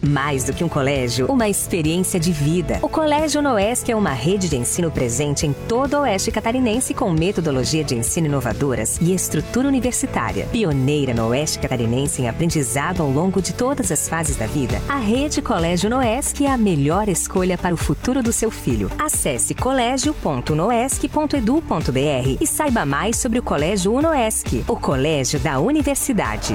Mais do que um colégio, uma experiência de vida. O Colégio Noesc é uma rede de ensino presente em todo o oeste catarinense com metodologia de ensino inovadoras e estrutura universitária. Pioneira no oeste catarinense em aprendizado ao longo de todas as fases da vida, a rede Colégio Noesc é a melhor escolha para o futuro do seu filho. Acesse colégio.noesc.edu.br e saiba mais sobre o Colégio Unoesc, o colégio da universidade.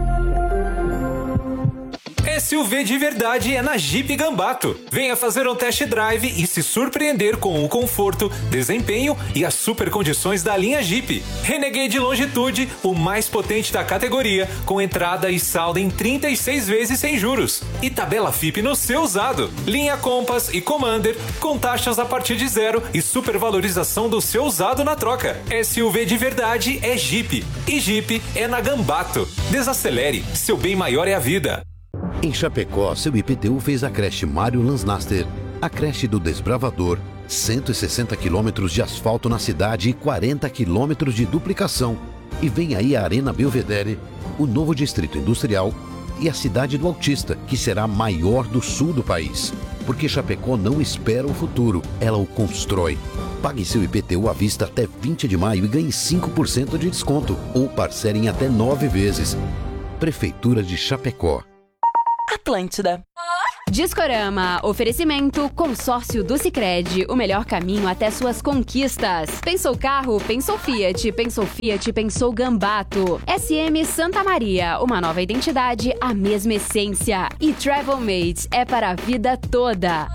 SUV de verdade é na Jeep Gambato. Venha fazer um test drive e se surpreender com o conforto, desempenho e as super condições da linha Jeep. Renegade Longitude, o mais potente da categoria, com entrada e saldo em 36 vezes sem juros. E tabela FIP no seu usado. Linha Compass e Commander, com taxas a partir de 0 e supervalorização do seu usado na troca. SUV de verdade é Jeep. E Jeep é na Gambato. Desacelere, seu bem maior é a vida. Em Chapecó, seu IPTU fez a creche Mário Lansnaster, a creche do Desbravador, 160 quilômetros de asfalto na cidade e 40 quilômetros de duplicação. E vem aí a Arena Belvedere, o novo distrito industrial e a cidade do Autista, que será a maior do sul do país. Porque Chapecó não espera o futuro, ela o constrói. Pague seu IPTU à vista até 20 de maio e ganhe 5% de desconto, ou parcele em até 9 vezes. Prefeitura de Chapecó. Atlântida. Discorama, oferecimento, consórcio do Sicredi, o melhor caminho até suas conquistas. Pensou carro? Pensou Fiat, pensou Gambato. SM Santa Maria, uma nova identidade, a mesma essência. E Travelmate, é para a vida toda.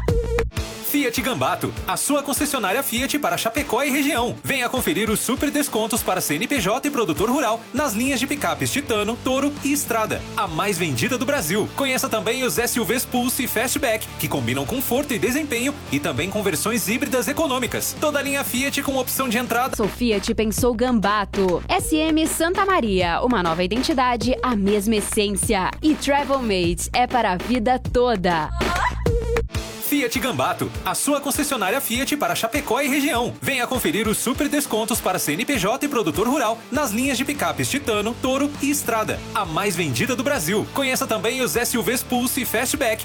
Fiat Gambato, a sua concessionária Fiat para Chapecó e região. Venha conferir os super descontos para CNPJ e produtor rural nas linhas de picapes Titano, Toro e Estrada, a mais vendida do Brasil. Conheça também os SUVs Pulse e Fastback, que combinam conforto e desempenho e também com versões híbridas econômicas. Toda a linha Fiat com opção de entrada. Pensou Fiat, pensou Gambato. SM Santa Maria, uma nova identidade, a mesma essência. E Travelmate, é para a vida toda. Fiat Gambato, a sua concessionária Fiat para Chapecó e região. Venha conferir os super descontos para CNPJ e produtor rural nas linhas de picapes Titano, Toro e Estrada, a mais vendida do Brasil. Conheça também os SUVs Pulse e Fastback,